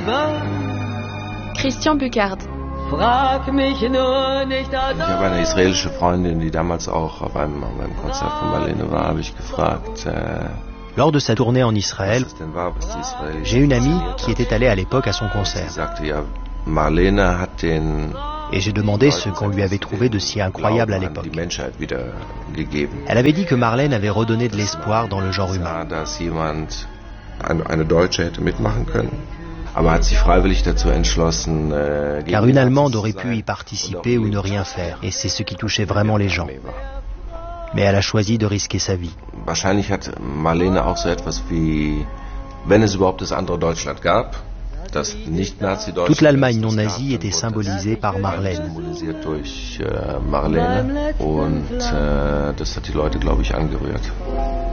Christian Bucard. Ich habe eine israelische Freundin, die damals auch beim Konzert von Marlene war, habe ich gefragt. Lors de sa tournée en Israël, j'ai une amie qui était allée à l'époque à son concert. Et j'ai demandé ce qu'on lui avait trouvé de si incroyable à l'époque. Elle avait dit que Marlène avait redonné de l'espoir dans le genre humain. Car une Allemande aurait pu y participer ou ne rien faire, et c'est ce qui touchait vraiment les gens. Mais elle a choisi de risquer sa vie. Wahrscheinlich hat Marlene auch so etwas wie, wenn es überhaupt das andere Deutschland gab, das nicht Nazi-Deutschland. Toute l'Allemagne non nazie était symbolisée par Marlène. Symbolisiert durch Marlene und das hat die Leute, glaube ich, angerührt.